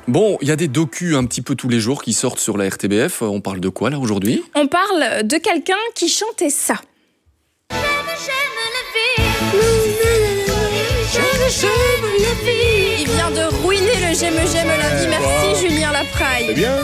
Bon, il y a des docus un petit peu tous les jours qui sortent sur la RTBF. On parle de quoi là aujourd'hui ? On parle de quelqu'un qui chantait ça. Il vient de ruiner le j'aime la vie. Merci Julien Lapraille. C'est bien.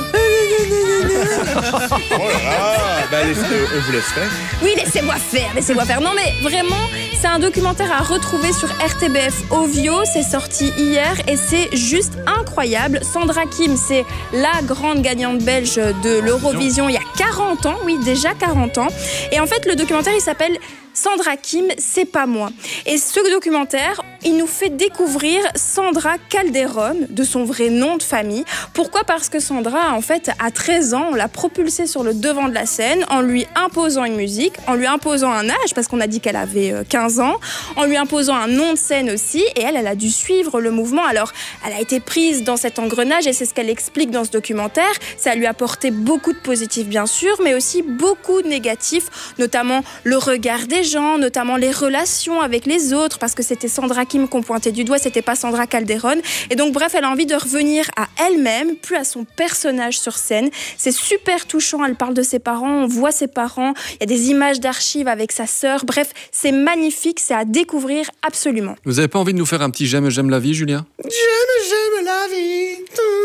Oh là là, bah, on vous laisse faire. Oui, laissez-moi faire. Non mais vraiment, c'est un documentaire à retrouver sur RTBF Ovio. C'est sorti hier et c'est juste incroyable. Sandra Kim, c'est la grande gagnante belge de l'Eurovision il y a 40 ans. Oui, déjà 40 ans. Et en fait, le documentaire, il s'appelle Sandra Kim, c'est pas moi. Et ce documentaire, il nous fait découvrir Sandra Calderón, de son vrai nom de famille. Pourquoi ? Parce que Sandra, en fait, à 13 ans, on l'a propulsée sur le devant de la scène en lui imposant une musique, en lui imposant un âge, parce qu'on a dit qu'elle avait 15 ans, en lui imposant un nom de scène aussi, et elle a dû suivre le mouvement. Alors, elle a été prise dans cet engrenage, et c'est ce qu'elle explique dans ce documentaire. Ça lui a apporté beaucoup de positifs, bien sûr, mais aussi beaucoup de négatifs, notamment le regard des gens, notamment les relations avec les autres, parce que c'était Sandra Kim qu'on pointait du doigt, c'était pas Sandra Calderón. Et donc bref, elle a envie de revenir à elle-même, plus à son personnage sur scène. C'est super touchant, elle parle de ses parents, on voit ses parents, il y a des images d'archives avec sa sœur. Bref, c'est magnifique, c'est à découvrir absolument. Vous avez pas envie de nous faire un petit j'aime la vie, Julien ? J'aime la vie.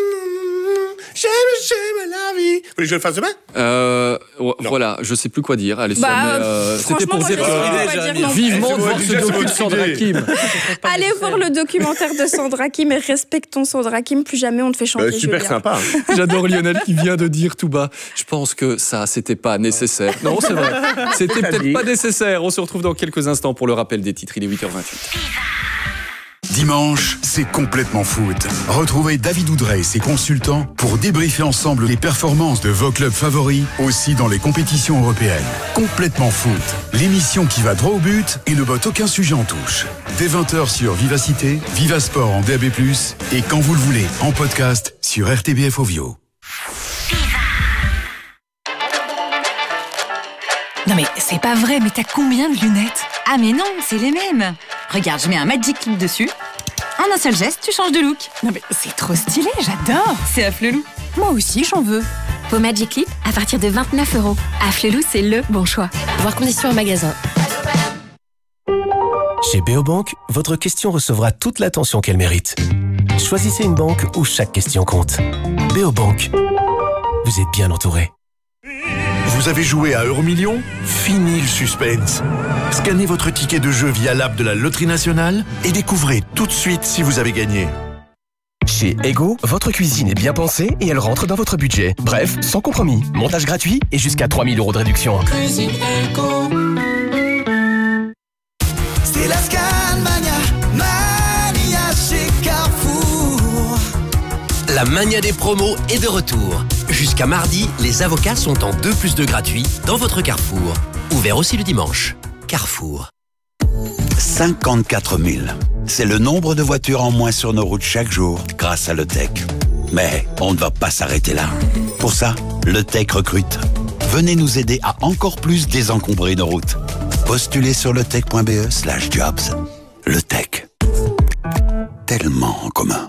J'aime la vie. Vous voulez que je le fasse demain ? Voilà, je sais plus quoi dire. Allez, c'était pour dire dire vivement de voir ce docu de Sandra Kim. Allez voir le documentaire de Sandra Kim et respectons Sandra Kim. Plus jamais on te fait chanter. Super sympa. J'adore Lionel qui vient de dire tout bas. Je pense que ça, c'était pas nécessaire. Non, c'est vrai. C'était peut-être pas nécessaire. On se retrouve dans quelques instants pour le rappel des titres. Il est 8h28. Dimanche, c'est complètement foot. Retrouvez David Oudrey et ses consultants pour débriefer ensemble les performances de vos clubs favoris, aussi dans les compétitions européennes. Complètement foot, l'émission qui va droit au but et ne botte aucun sujet en touche. Dès 20h sur Vivacité, Vivasport en DAB+, et quand vous le voulez, en podcast sur RTBF Ovio. Non mais c'est pas vrai, mais t'as combien de lunettes ? Ah mais non, c'est les mêmes. Regarde, je mets un Magic Clip dessus. En un seul geste, tu changes de look. Non mais c'est trop stylé, j'adore. C'est Afflelou. Moi aussi, j'en veux. Vos Magic Clip à partir de 29 €. Afflelou, c'est le bon choix. Voir conditions en magasin. Chez Beobank, votre question recevra toute l'attention qu'elle mérite. Choisissez une banque où chaque question compte. Beobank. Vous êtes bien entouré. Vous avez joué à Euromillions ? Fini le suspense. Scannez votre ticket de jeu via l'app de la Loterie Nationale et découvrez tout de suite si vous avez gagné. Chez Ego, votre cuisine est bien pensée et elle rentre dans votre budget. Bref, sans compromis. Montage gratuit et jusqu'à 3 000 € de réduction. Cuisine Ego. C'est la Scanmania, Mania chez Carrefour. La mania des promos est de retour. Jusqu'à mardi, les avocats sont en 2+2 gratuits dans votre Carrefour. Ouvert aussi le dimanche. Carrefour. 54 000. C'est le nombre de voitures en moins sur nos routes chaque jour grâce à LeTech. Mais on ne va pas s'arrêter là. Pour ça, LeTech recrute. Venez nous aider à encore plus désencombrer nos routes. Postulez sur letech.be/jobs. LeTech. Tellement en commun.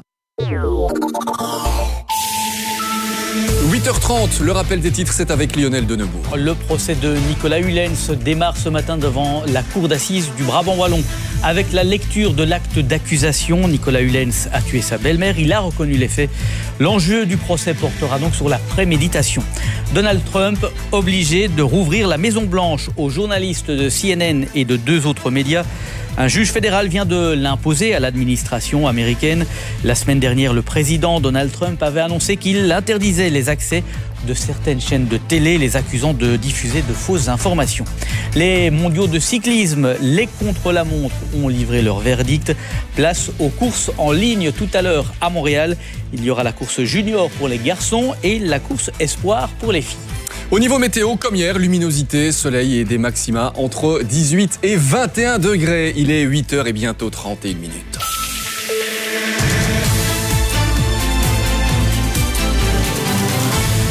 8h30, le rappel des titres, c'est avec Lionel Denebourg. Le procès de Nicolas Hulens démarre ce matin devant la cour d'assises du Brabant wallon. Avec la lecture de l'acte d'accusation, Nicolas Hulens a tué sa belle-mère, il a reconnu les faits. L'enjeu du procès portera donc sur la préméditation. Donald Trump, obligé de rouvrir la Maison-Blanche aux journalistes de CNN et de 2 autres médias. Un juge fédéral vient de l'imposer à l'administration américaine. La semaine dernière, le président Donald Trump avait annoncé qu'il interdisait les accès de certaines chaînes de télé, les accusant de diffuser de fausses informations. Les mondiaux de cyclisme, les contre-la-montre ont livré leur verdict. Place aux courses en ligne tout à l'heure à Montréal. Il y aura la course junior pour les garçons et la course espoir pour les filles. Au niveau météo, comme hier, luminosité, soleil et des maxima entre 18 et 21 degrés. Il est 8h et bientôt 31 minutes.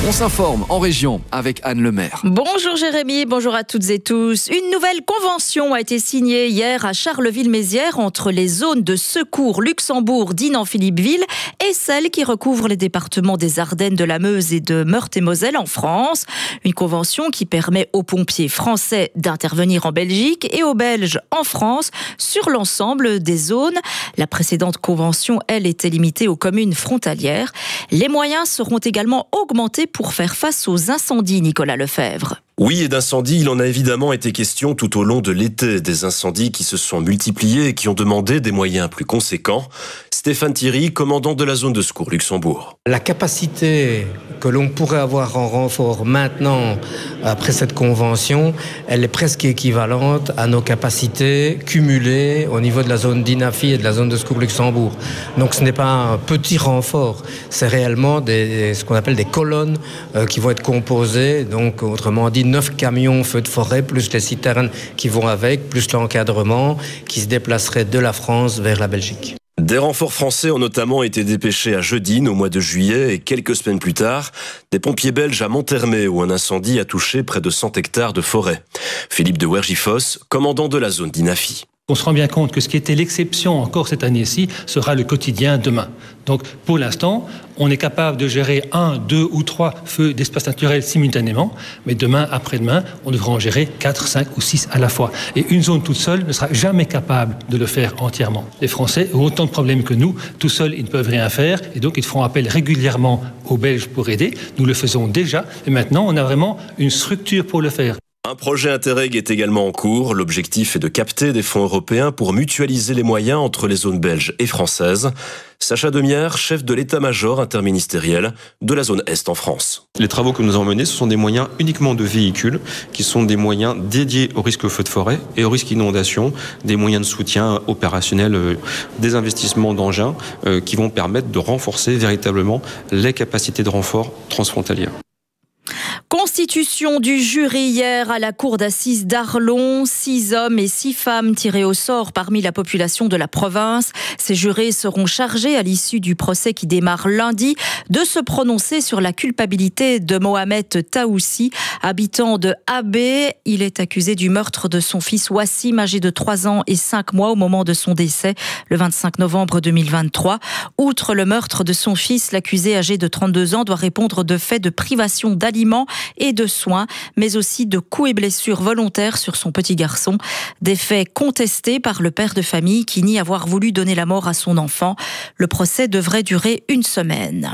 On s'informe en région avec Anne Lemaire. Bonjour Jérémy, bonjour à toutes et tous. Une nouvelle convention a été signée hier à Charleville-Mézières entre les zones de secours Luxembourg, Dinan-Philippeville et celles qui recouvrent les départements des Ardennes, de la Meuse et de Meurthe-et-Moselle en France. Une convention qui permet aux pompiers français d'intervenir en Belgique et aux Belges en France sur l'ensemble des zones. La précédente convention, elle, était limitée aux communes frontalières. Les moyens seront également augmentés pour faire face aux incendies, Nicolas Lefebvre. Oui, et d'incendies, il en a évidemment été question tout au long de l'été. Des incendies qui se sont multipliés et qui ont demandé des moyens plus conséquents. Stéphane Thierry, commandant de la zone de secours Luxembourg. La capacité que l'on pourrait avoir en renfort maintenant, après cette convention, elle est presque équivalente à nos capacités cumulées au niveau de la zone d'INAFI et de la zone de secours Luxembourg. Donc ce n'est pas un petit renfort, c'est réellement ce qu'on appelle des colonnes qui vont être composées, donc autrement dit 9 camions feux de forêt, plus les citernes qui vont avec, plus l'encadrement qui se déplacerait de la France vers la Belgique. Des renforts français ont notamment été dépêchés à Jeudine au mois de juillet et quelques semaines plus tard, des pompiers belges à Monthermé où un incendie a touché près de 100 hectares de forêt. Philippe de Wergifos, commandant de la zone d'INAFI. On se rend bien compte que ce qui était l'exception encore cette année-ci sera le quotidien demain. Donc pour l'instant, on est capable de gérer 1, 2 ou 3 feux d'espace naturel simultanément, mais demain, après-demain, on devra en gérer 4, 5 ou 6 à la fois. Et une zone toute seule ne sera jamais capable de le faire entièrement. Les Français ont autant de problèmes que nous, tout seuls ils ne peuvent rien faire, et donc ils feront appel régulièrement aux Belges pour aider. Nous le faisons déjà, et maintenant on a vraiment une structure pour le faire. Un projet Interreg est également en cours. L'objectif est de capter des fonds européens pour mutualiser les moyens entre les zones belges et françaises. Sacha Demière, chef de l'état-major interministériel de la zone Est en France. Les travaux que nous avons menés, ce sont des moyens uniquement de véhicules, qui sont des moyens dédiés au risque feu de forêt et au risque inondation, des moyens de soutien opérationnel, des investissements d'engins qui vont permettre de renforcer véritablement les capacités de renfort transfrontalières. Constitution du jury hier à la cour d'assises d'Arlon. 6 hommes et 6 femmes tirés au sort parmi la population de la province. Ces jurés seront chargés à l'issue du procès qui démarre lundi de se prononcer sur la culpabilité de Mohamed Taoussi, habitant de Abé. Il est accusé du meurtre de son fils Wassim, âgé de 3 ans et 5 mois au moment de son décès, le 25 novembre 2023. Outre le meurtre de son fils, l'accusé âgé de 32 ans doit répondre de faits de privation d'aliments et de soins, mais aussi de coups et blessures volontaires sur son petit garçon. Des faits contestés par le père de famille qui nie avoir voulu donner la mort à son enfant. Le procès devrait durer 1 semaine.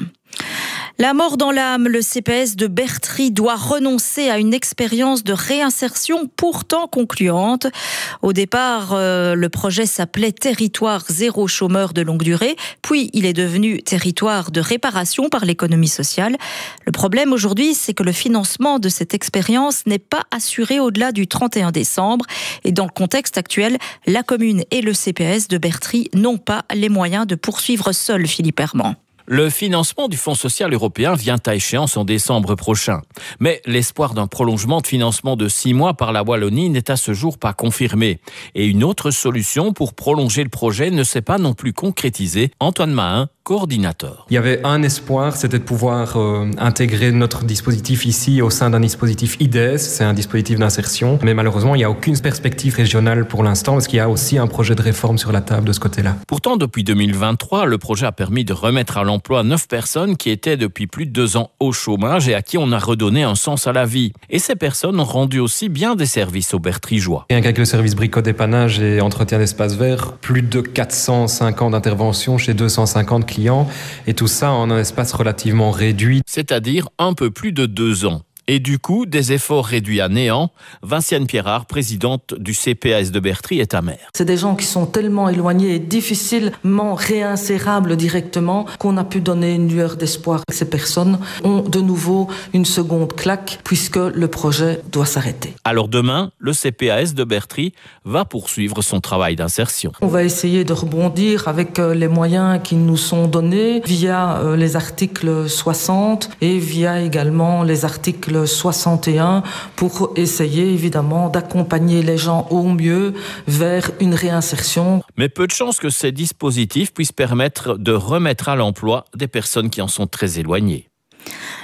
La mort dans l'âme, le CPS de Bertry doit renoncer à une expérience de réinsertion pourtant concluante. Au départ, le projet s'appelait Territoire zéro chômeur de longue durée, puis il est devenu Territoire de réparation par l'économie sociale. Le problème aujourd'hui, c'est que le financement de cette expérience n'est pas assuré au-delà du 31 décembre. Et dans le contexte actuel, la commune et le CPS de Bertry n'ont pas les moyens de poursuivre seuls, Philippe Herman. Le financement du Fonds social européen vient à échéance en décembre prochain. Mais l'espoir d'un prolongement de financement de 6 mois par la Wallonie n'est à ce jour pas confirmé. Et une autre solution pour prolonger le projet ne s'est pas non plus concrétisée. Antoine Mahin, coordinateur. Il y avait un espoir, c'était de pouvoir intégrer notre dispositif ici au sein d'un dispositif IDES, c'est un dispositif d'insertion. Mais malheureusement, il n'y a aucune perspective régionale pour l'instant parce qu'il y a aussi un projet de réforme sur la table de ce côté-là. Pourtant, depuis 2023, le projet a permis de remettre à l'emploi 9 personnes qui étaient depuis plus de 2 ans au chômage et à qui on a redonné un sens à la vie. Et ces personnes ont rendu aussi bien des services aux Bertrygeois. Rien qu'avec le service bricot-dépannage et entretien d'espaces verts, plus de 405 ans d'intervention chez 250 clients. Et tout ça en un espace relativement réduit. C'est-à-dire un peu plus de 2 ans. Et du coup, des efforts réduits à néant. Vinciane Pierrard, présidente du CPS de Bertry, est amère. C'est des gens qui sont tellement éloignés et difficilement réinsérables directement qu'on a pu donner une lueur d'espoir. Ces personnes ont de nouveau une seconde claque puisque le projet doit s'arrêter. Alors demain, le CPS de Bertry va poursuivre son travail d'insertion. On va essayer de rebondir avec les moyens qui nous sont donnés via les articles 60 et via également les articles 61 pour essayer évidemment d'accompagner les gens au mieux vers une réinsertion. Mais peu de chances que ces dispositifs puissent permettre de remettre à l'emploi des personnes qui en sont très éloignées.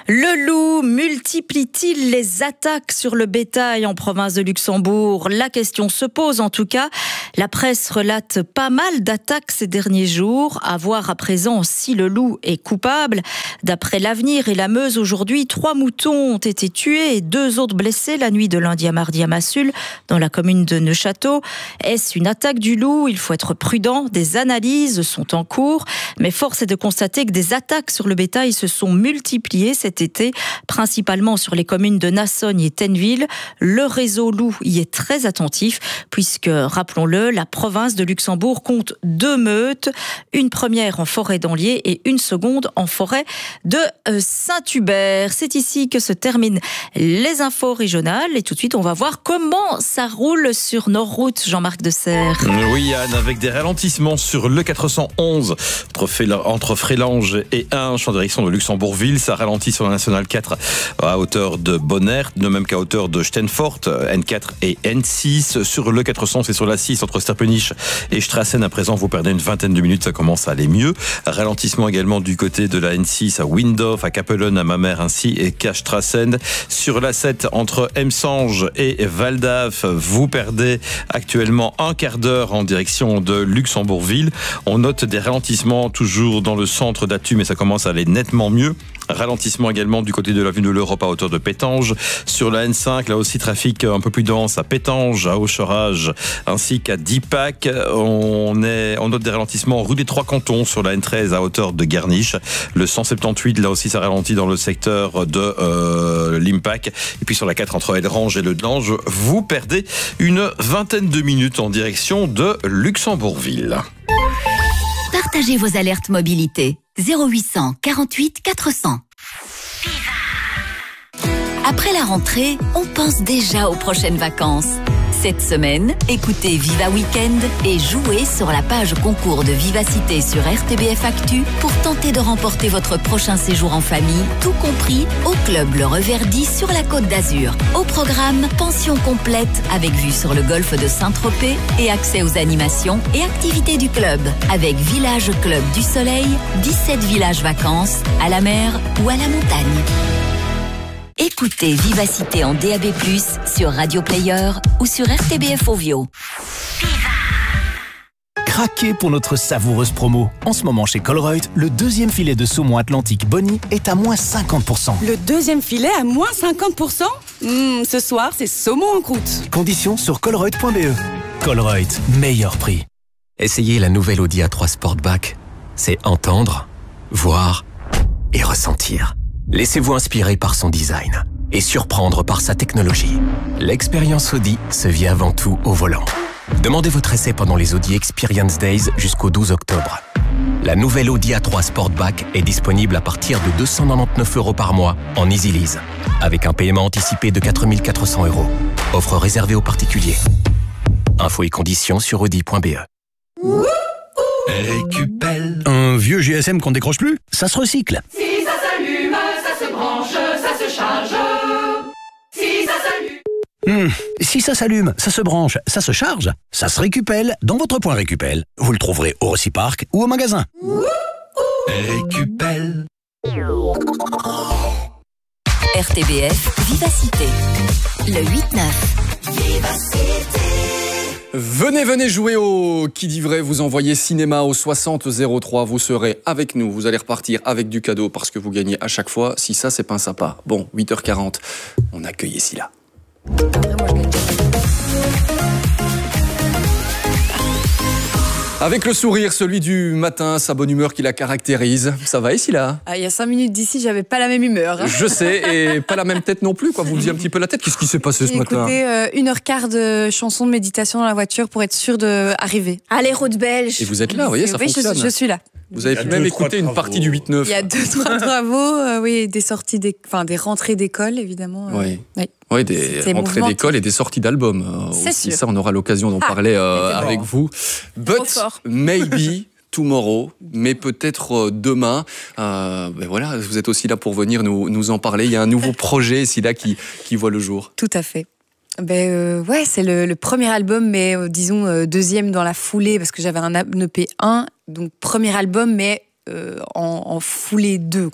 Le loup multiplie-t-il les attaques sur le bétail en province de Luxembourg? La question se pose en tout cas. La presse relate pas mal d'attaques ces derniers jours. À voir à présent si le loup est coupable. D'après l'Avenir et la Meuse, aujourd'hui, 3 moutons ont été tués et 2 autres blessés la nuit de lundi à mardi à Massul, dans la commune de Neufchâteau. Est-ce une attaque du loup? Il faut être prudent. Des analyses sont en cours. Mais force est de constater que des attaques sur le bétail se sont multipliées cet été, principalement sur les communes de Nassogne et Tenneville. Le réseau loup y est très attentif, puisque, rappelons-le, la province de Luxembourg compte 2 meutes, une première en forêt d'Anlier et une seconde en forêt de Saint-Hubert. C'est ici que se terminent les infos régionales et tout de suite on va voir comment ça roule sur nos routes. Jean-Marc Desserre. Oui Anne, avec des ralentissements sur le 411 entre Frélange et Hinche en direction de Luxembourgville. Ça ralentit sur la nationale 4 à hauteur de Bonnert, de même qu'à hauteur de Steinfort, N4 et N6. Sur le 400, c'est sur la 6 entre Sterpenich et Strassen. À présent, vous perdez une vingtaine de minutes, ça commence à aller mieux. Ralentissement également du côté de la N6 à Windhof, à Capellen, à Mamers ainsi et qu'à Strassen. Sur la 7 entre Emsange et Valdaf, vous perdez actuellement un quart d'heure en direction de Luxembourgville. On note des ralentissements toujours dans le centre d'Atu, mais ça commence à aller nettement mieux. Ralentissement également du côté de l'avenue de l'Europe à hauteur de Pétange. Sur la N5, là aussi trafic un peu plus dense à Pétange, à Aucherage, ainsi qu'à Dipac. On note des ralentissements rue des Trois Cantons sur la N13 à hauteur de Garniche. Le 178, là aussi ça ralentit dans le secteur de l'Impac. Et puis sur la 4 entre Elrange et Le Delange, vous perdez une vingtaine de minutes en direction de Luxembourgville. Partagez vos alertes mobilité. 0800 48 400. Après la rentrée, on pense déjà aux prochaines vacances. Cette semaine, écoutez Viva Weekend et jouez sur la page concours de Vivacité sur RTBF Actu pour tenter de remporter votre prochain séjour en famille, tout compris au club Le Reverdy sur la Côte d'Azur. Au programme, pension complète avec vue sur le golfe de Saint-Tropez et accès aux animations et activités du club avec Village Club du Soleil, 17 villages vacances, à la mer ou à la montagne. Écoutez Vivacité en DAB+, sur Radio Player ou sur RTBF Ovio. Craquez pour notre savoureuse promo. En ce moment chez Colruyt, le 2e filet de saumon Atlantique Bonnie est à moins 50%. Le 2e filet à moins 50%? Ce soir, c'est saumon en croûte. Conditions sur colruyt.be. Colruyt, meilleur prix. Essayez la nouvelle Audi A3 Sportback. C'est entendre, voir et ressentir. Laissez-vous inspirer par son design et surprendre par sa technologie. L'expérience Audi se vit avant tout au volant. Demandez votre essai pendant les Audi Experience Days jusqu'au 12 octobre. La nouvelle Audi A3 Sportback est disponible à partir de 299 € par mois en Easy Lease, avec un paiement anticipé de 4 400 €. Offre réservée aux particuliers. Infos et conditions sur audi.be. Récupelle. Un vieux GSM qu'on décroche plus? Ça se recycle. Si ça s'allume, ça se branche, ça se charge. Si ça s'allume. Si ça s'allume, ça se branche, ça se charge, ça se récupère dans votre point Récupel. Vous le trouverez au Reciparc ou au magasin. Récupelle. RTBF Vivacité. Le 8-9. Vivacité. Venez jouer au Qui dit vrai, vous envoyez cinéma au 60 03, vous serez avec nous, vous allez repartir avec du cadeau parce que vous gagnez à chaque fois, si ça c'est pas sympa. Bon, 8h40, on accueille Scylla. Avec le sourire, celui du matin, sa bonne humeur qui la caractérise. Ça va, Scylla? Il y a 5 minutes d'ici, j'avais pas la même humeur. Je sais, et pas la même tête non plus, quoi. Vous faisiez un petit peu la tête. Qu'est-ce qui s'est passé ce matin? Écoutez, 1h15 de chansons de méditation dans la voiture pour être sûr d'arriver. Allez, route belge. Et vous êtes là, vous voyez, ça fonctionne. Je suis là. Vous avez même écouté une partie du 8-9. Il y a 2-3 travaux, oui, des sorties, des rentrées d'école, évidemment. Oui. Oui, des rentrées d'école et des sorties d'albums. Aussi, ça, on aura l'occasion d'en parler avec vous. But maybe tomorrow, mais peut-être demain. Voilà, vous êtes aussi là pour venir nous en parler. Il y a un nouveau projet, Scylla, qui voit le jour. Tout à fait. Ouais, c'est le premier album, mais disons deuxième dans la foulée, parce que j'avais un EP 1, donc premier album, mais en foulée 2, quoi.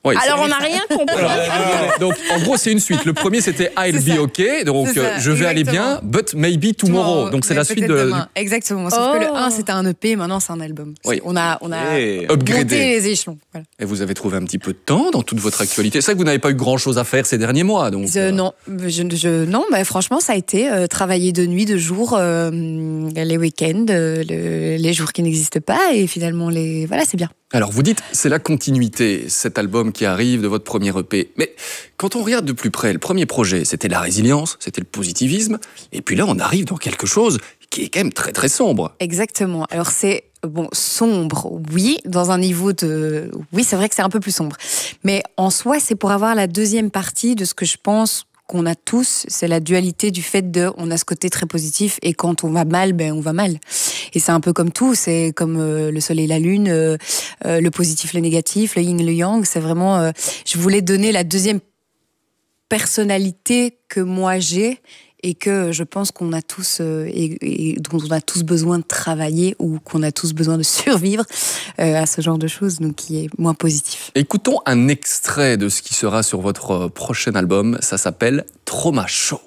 Ouais, alors on n'a rien compris. Donc en gros c'est une suite. Le premier c'était I'll be okay, donc je vais aller bien, but maybe tomorrow. Donc c'est la suite de... Demain. Exactement, sauf que le 1 c'était un EP, maintenant c'est un album. Oui. On a upgradé monté les échelons. Voilà. Et vous avez trouvé un petit peu de temps dans toute votre actualité. C'est vrai que vous n'avez pas eu grand chose à faire ces derniers mois. Donc, non, franchement ça a été travailler de nuit, de jour, les week-ends, les jours qui n'existent pas, et finalement voilà, c'est bien. Alors vous dites c'est la continuité, cet album qui arrive de votre premier EP. Mais quand on regarde de plus près, le premier projet c'était la résilience, c'était le positivisme, et puis là on arrive dans quelque chose qui est quand même très très sombre. Exactement. Alors c'est sombre, oui, dans un niveau de... Oui, c'est vrai que c'est un peu plus sombre. Mais en soi, c'est pour avoir la deuxième partie de ce que je pense qu'on a tous, c'est la dualité du fait on a ce côté très positif, et quand on va mal, on va mal. Et c'est un peu comme tout, c'est comme le soleil et la lune, le positif, le négatif, le yin et le yang. C'est vraiment... je voulais donner la deuxième personnalité que moi j'ai, et que je pense qu'on a tous et dont on a tous besoin de travailler, ou qu'on a tous besoin de survivre à ce genre de choses, donc qui est moins positif. Écoutons un extrait de ce qui sera sur votre prochain album, ça s'appelle Trauma Show.